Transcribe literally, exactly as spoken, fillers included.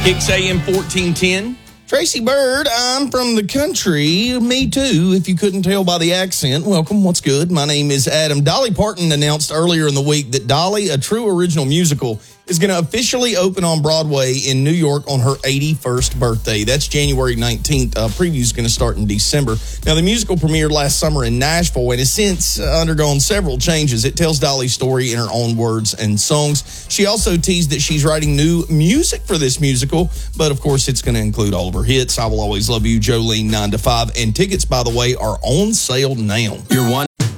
Kicks A M fourteen ten. Tracy Bird, I'm from the country. Me too, if you couldn't tell by the accent. Welcome, what's good? My name is Adam. Dolly Parton announced earlier in the week that Dolly, a true original musical, is going to officially open on Broadway in New York on her eighty-first birthday. That's January nineteenth. Uh, preview is going to start in December. Now, the musical premiered last summer in Nashville and has since uh, undergone several changes. It tells Dolly's story in her own words and songs. She also teased that she's writing new music for this musical, but of course, it's going to include all of her hits. I Will Always Love You, Jolene, nine to five, and tickets, by the way, are on sale now. You're one.